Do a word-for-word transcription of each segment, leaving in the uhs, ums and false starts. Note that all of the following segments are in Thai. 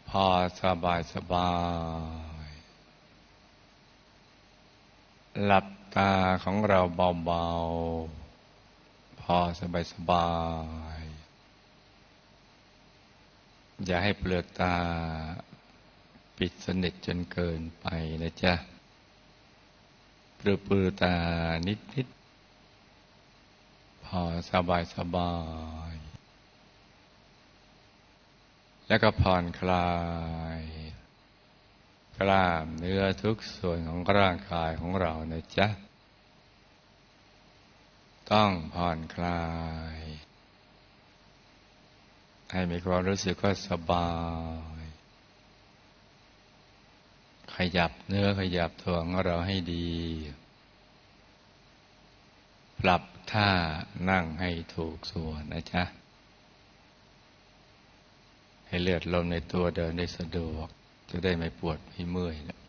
พอสบายสบายหลับตาของเราเบาๆพอสบายสบายอย่าให้เปลือกตาปิดสนิทจนเกินไปนะจ๊ะปลือปลือตานิดนิดพอสบายสบายแล้วก็ผ่อนคลายกล้ามเนื้อทุกส่วนของร่างกายของเรานะจ๊ะต้องผ่อนคลายให้มีความรู้สึกว่าสบายขยับเนื้อขยับตัวของเราให้ดีปรับท่านั่งให้ถูกส่วนนะจ๊ะให้เลือดลมในตัวเดินได้สะดวกจะได้ไม่ปวดไม่เมื่อยนะ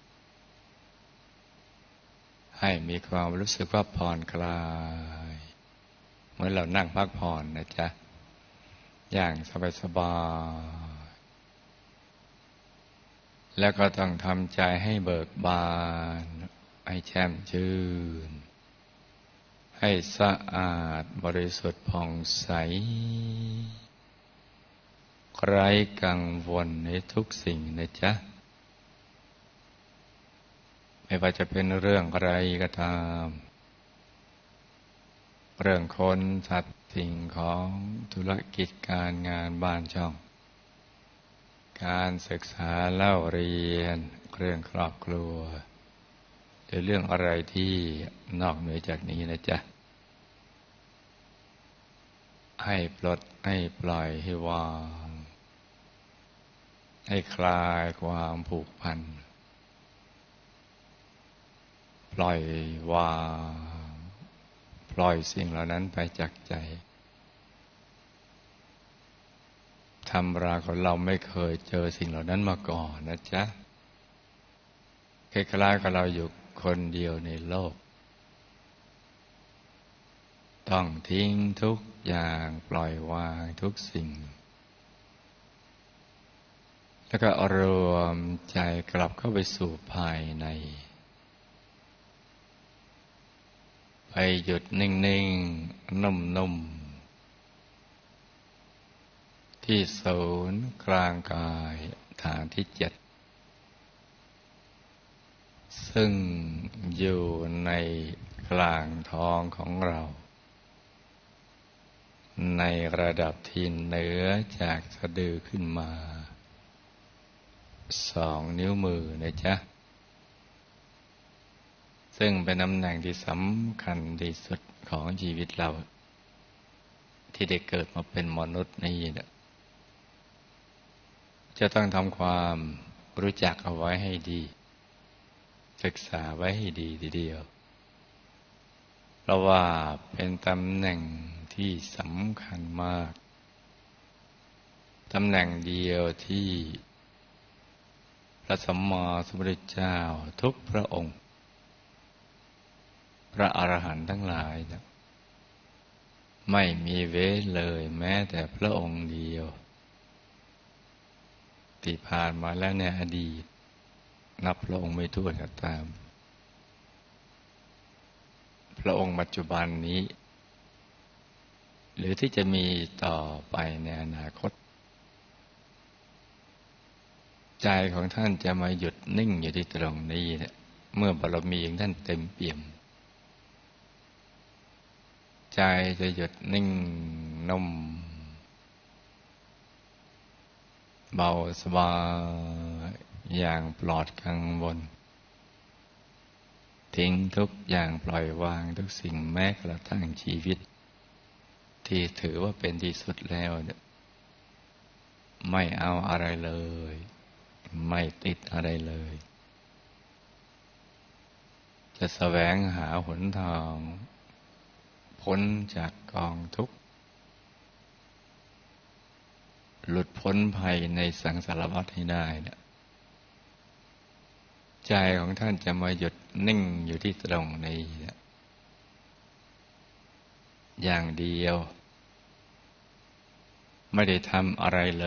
ให้มีความรู้สึกว่าผ่อนคลายเหมือนเรานั่งพักผ่อนนะจ๊ะอย่างสบายๆแล้วก็ต้องทำใจให้เบิกบานให้แช่มชื่นให้สะอาดบริสุทธิ์ผ่องใสไร้กังวลในทุกสิ่งนะจ๊ะไม่ว่าจะเป็นเรื่องอะไรก็ตามเรื่องคนสัตว์สิ่งของธุรกิจการงานบ้านช่องการศึกษาเล่าเรียนเรื่องครอบครัวหรือเรื่องอะไรที่นอกเหนือจากนี้นะจ๊ะให้ปลดให้ปล่อยให้วางให้คลายความผูกพันปล่อยวางปล่อยสิ่งเหล่านั้นไปจากใจธรรมราของเราไม่เคยเจอสิ่งเหล่านั้นมาก่อนนะจ๊ะคล้ายๆกับเราอยู่คนเดียวในโลกต้องทิ้งทุกอย่างปล่อยวางทุกสิ่งแล้วก็รวมใจกลับเข้าไปสู่ภายในไปหยุดนิ่งๆนุ่มๆที่ศูนย์กลางกายฐานที่เจ็ดซึ่งอยู่ในกลางท้องของเราในระดับที่เหนือจากสะดือขึ้นมาสองนิ้วมือนะจ๊ะซึ่งเป็นตำแหน่งที่สำคัญที่สุดของชีวิตเราที่ได้เกิดมาเป็นมนุษย์นี่นะจะต้องทำความรู้จักเอาไว้ให้ดีศึกษาไว้ให้ดีทีเดียวเพราะว่าเป็นตำแหน่งที่สำคัญมากตำแหน่งเดียวที่พระสัมมาสัมพุทธเจ้าทุกพระองค์พระอรหันต์ทั้งหลายนะไม่มีเว้นเลยแม้แต่พระองค์เดียวที่ผ่านมาแล้วในอดีตนับพระองค์ไม่ถ้วนก็ตามพระองค์ปัจจุบันนี้หรือที่จะมีต่อไปในอนาคตใจของท่านจะมาหยุดนิ่งอยู่ที่ตรงนี้เนี่ยเมื่อบารมีของท่านเต็มเปี่ยมใจจะหยุดนิ่งนุ่มเบาสบายอย่างปลอดกังวลทิ้งทุกอย่างปล่อยวางทุกสิ่งแม้กระทั่งชีวิตที่ถือว่าเป็นที่สุดแล้วเนี่ยไม่เอาอะไรเลยไม่ติดอะไรเลยจะแสวงหาหนทางพ้นจากกองทุกข์หลุดพ้นภัยในสังสารวัฏให้ได้เนี่ยใจของท่านจะมาหยุดนิ่งอยู่ที่ตรงนี้อย่างเดียวไม่ได้ทำอะไรเล